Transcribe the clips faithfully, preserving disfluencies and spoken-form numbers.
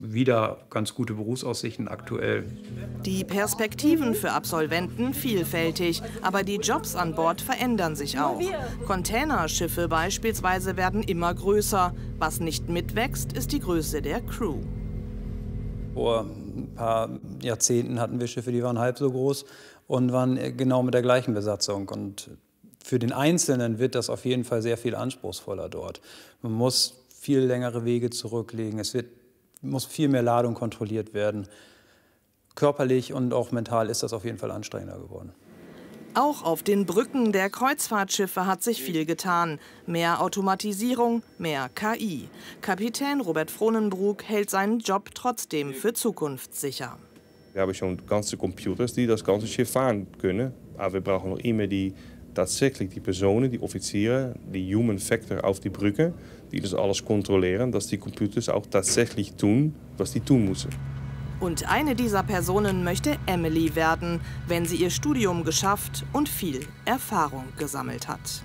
wieder ganz gute Berufsaussichten aktuell. Die Perspektiven für Absolventen vielfältig, aber die Jobs an Bord verändern sich auch. Containerschiffe beispielsweise werden immer größer. Was nicht mitwächst, ist die Größe der Crew. Vor ein paar Jahrzehnten hatten wir Schiffe, die waren halb so groß und waren genau mit der gleichen Besatzung. Und für den Einzelnen wird das auf jeden Fall sehr viel anspruchsvoller dort. Man muss viel längere Wege zurücklegen. Es wird muss viel mehr Ladung kontrolliert werden. Körperlich und auch mental ist das auf jeden Fall anstrengender geworden. Auch auf den Brücken der Kreuzfahrtschiffe hat sich viel getan. Mehr Automatisierung, mehr K I. Kapitän Robert Frohnenbroek hält seinen Job trotzdem für zukunftssicher. Wir haben schon ganze Computers, die das ganze Schiff fahren können. Aber wir brauchen noch immer die tatsächlich die Personen, die Offiziere, die Human Factor auf die Brücke, die das alles kontrollieren, dass die Computers auch tatsächlich tun, was die tun müssen. Und eine dieser Personen möchte Emily werden, wenn sie ihr Studium geschafft und viel Erfahrung gesammelt hat.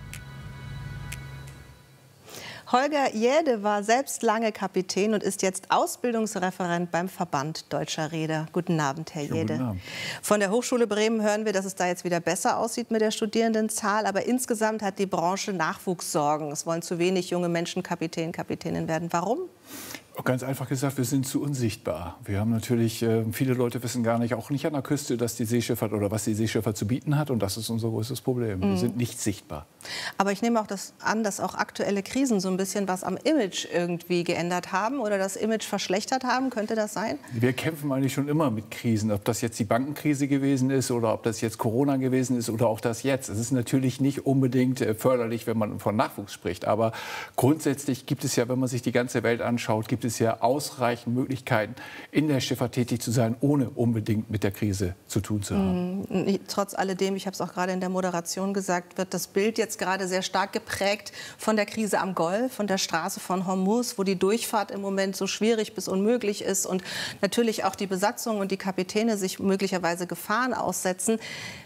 Holger Jäde war selbst lange Kapitän und ist jetzt Ausbildungsreferent beim Verband Deutscher Reeder. Guten Abend, Herr Jäde. Guten Abend. Von der Hochschule Bremen hören wir, dass es da jetzt wieder besser aussieht mit der Studierendenzahl. Aber insgesamt hat die Branche Nachwuchssorgen. Es wollen zu wenig junge Menschen Kapitän, Kapitänin werden. Warum? Ganz einfach gesagt, wir sind zu unsichtbar. Wir haben natürlich, äh, viele Leute wissen gar nicht, auch nicht an der Küste, dass die Seeschifffahrt oder was die Seeschifffahrt zu bieten hat. Und das ist unser größtes Problem. Mhm. Wir sind nicht sichtbar. Aber ich nehme auch das an, dass auch aktuelle Krisen so ein bisschen was am Image irgendwie geändert haben oder das Image verschlechtert haben. Könnte das sein? Wir kämpfen eigentlich schon immer mit Krisen. Ob das jetzt die Bankenkrise gewesen ist oder ob das jetzt Corona gewesen ist oder auch das jetzt. Es ist natürlich nicht unbedingt äh, förderlich, wenn man von Nachwuchs spricht. Aber grundsätzlich gibt es ja, wenn man sich die ganze Welt anschaut, gibt es ja ausreichend Möglichkeiten, in der Schifffahrt tätig zu sein, ohne unbedingt mit der Krise zu tun zu haben. Mhm. Trotz alledem, ich habe es auch gerade in der Moderation gesagt, wird das Bild jetzt gerade sehr stark geprägt von der Krise am Golf, von der Straße von Hormuz, wo die Durchfahrt im Moment so schwierig bis unmöglich ist und natürlich auch die Besatzung und die Kapitäne sich möglicherweise Gefahren aussetzen.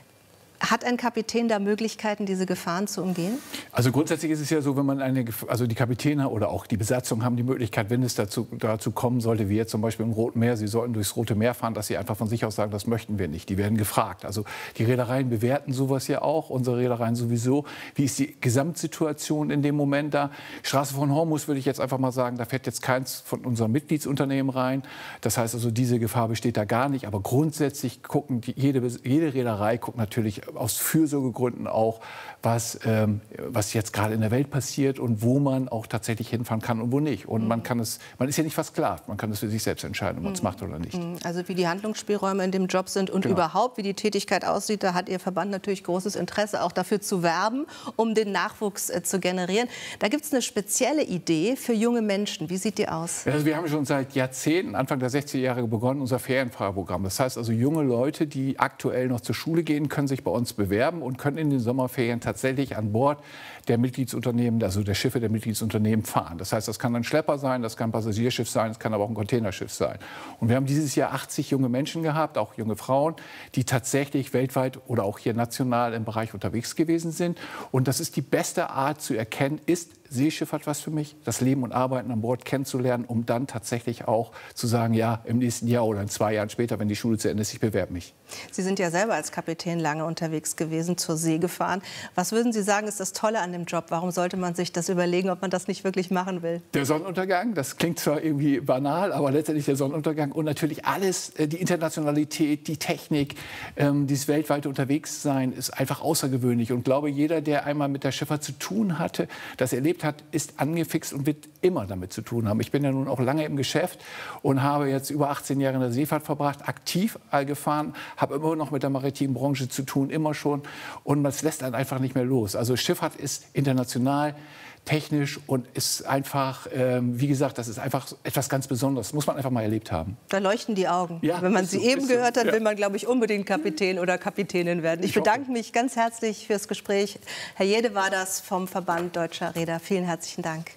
Hat ein Kapitän da Möglichkeiten, diese Gefahren zu umgehen? Also grundsätzlich ist es ja so, wenn man eine, also die Kapitäne oder auch die Besatzung haben die Möglichkeit, wenn es dazu, dazu kommen sollte, wie jetzt zum Beispiel im Roten Meer, sie sollten durchs Rote Meer fahren, dass sie einfach von sich aus sagen, das möchten wir nicht. Die werden gefragt. Also die Reedereien bewerten sowas ja auch, unsere Reedereien sowieso. Wie ist die Gesamtsituation in dem Moment da? Straße von Hormuz würde ich jetzt einfach mal sagen, da fährt jetzt keins von unseren Mitgliedsunternehmen rein. Das heißt also, diese Gefahr besteht da gar nicht. Aber grundsätzlich gucken die, jede, jede Reederei guckt natürlich aus Fürsorgegründen auch, was, ähm, was jetzt gerade in der Welt passiert und wo man auch tatsächlich hinfahren kann und wo nicht. Und mhm. man kann es, man ist ja nicht versklavt, man kann es für sich selbst entscheiden, ob man es mhm. macht oder nicht. Also wie die Handlungsspielräume in dem Job sind und genau. überhaupt, wie die Tätigkeit aussieht, da hat Ihr Verband natürlich großes Interesse, auch dafür zu werben, um den Nachwuchs äh, zu generieren. Da gibt es eine spezielle Idee für junge Menschen. Wie sieht die aus? Also wir haben schon seit Jahrzehnten, Anfang der sechziger Jahre begonnen, unser Ferienfahrerprogramm. Das heißt also, junge Leute, die aktuell noch zur Schule gehen, können sich bei uns bewerben und können in den Sommerferien tatsächlich an Bord der Mitgliedsunternehmen, also der Schiffe der Mitgliedsunternehmen fahren. Das heißt, das kann ein Schlepper sein, das kann ein Passagierschiff sein, das kann aber auch ein Containerschiff sein. Und wir haben dieses Jahr achtzig junge Menschen gehabt, auch junge Frauen, die tatsächlich weltweit oder auch hier national im Bereich unterwegs gewesen sind. Und das ist die beste Art zu erkennen, ist Seeschifffahrt was für mich, das Leben und Arbeiten an Bord kennenzulernen, um dann tatsächlich auch zu sagen, ja, im nächsten Jahr oder in zwei Jahren später, wenn die Schule zu Ende ist, ich bewerbe mich. Sie sind ja selber als Kapitän lange unterwegs gewesen, zur See gefahren. Was würden Sie sagen, ist das Tolle an dem Job? Warum sollte man sich das überlegen, ob man das nicht wirklich machen will? Der Sonnenuntergang, das klingt zwar irgendwie banal, aber letztendlich der Sonnenuntergang und natürlich alles, die Internationalität, die Technik, ähm, dieses weltweite Unterwegssein ist einfach außergewöhnlich. Und ich glaube, jeder, der einmal mit der Schifffahrt zu tun hatte, das erlebt hat, ist angefixt und wird immer damit zu tun haben. Ich bin ja nun auch lange im Geschäft und habe jetzt über achtzehn Jahre in der Seefahrt verbracht, aktiv gefahren, habe immer noch mit der maritimen Branche zu tun, immer schon. Und das lässt einen einfach nicht mehr los. Also Schifffahrt ist international, technisch und ist einfach, ähm, wie gesagt, das ist einfach etwas ganz Besonderes. Das muss man einfach mal erlebt haben. Da leuchten die Augen. Ja, Wenn man sie so, eben gehört hat, ja. will man, glaube ich, unbedingt Kapitän oder Kapitänin werden. Ich, ich bedanke mich ganz herzlich fürs Gespräch. Herr Jäde war das vom Verband Deutscher Reeder. Vielen herzlichen Dank.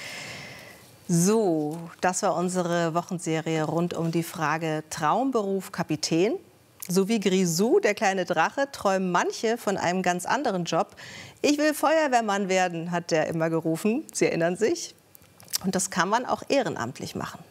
So, das war unsere Wochenserie rund um die Frage Traumberuf Kapitän. So wie Grisou, der kleine Drache, träumen manche von einem ganz anderen Job. Ich will Feuerwehrmann werden, hat der immer gerufen. Sie erinnern sich? Und das kann man auch ehrenamtlich machen.